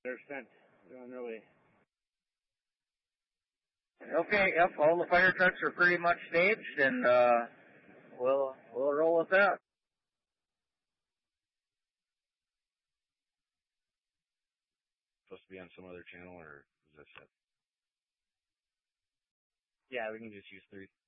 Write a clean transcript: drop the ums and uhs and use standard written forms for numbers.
They're sent. They're on their way. Okay, yep, all the fire trucks are pretty much staged, and we'll roll with that. Supposed to be on some other channel, or is this it? Yeah, we can just use 3.